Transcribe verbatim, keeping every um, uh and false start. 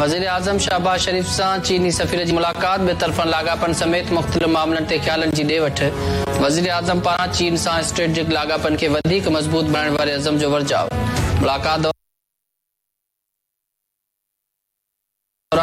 वज़ीर आज़म शहबाज शरीफ सां चीनी सफ़ीर जी मुलाक़ात, बेतरफ़न लाॻापन समेत मुख़्तलिफ़ मामलनि ते ख़्यालनि जी ॾे वठि। वज़ीर आज़म पारां चीन सां स्ट्रेटेजिक लाॻापन खे वधीक मज़बूत बनाइण वारे अज़म जो वर्जाव। मुलाक़ात